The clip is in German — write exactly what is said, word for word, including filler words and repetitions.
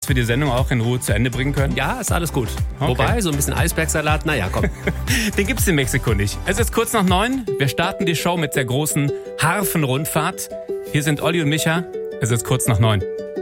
wir die Sendung auch in Ruhe zu Ende bringen können? Ja, ist alles gut. Okay. Wobei, so ein bisschen Eisbergsalat, naja, komm. Den gibt's in Mexiko nicht. Es ist kurz nach neun. Wir starten die Show mit der großen Harfenrundfahrt. Hier sind Olli und Micha. Es ist kurz nach neun.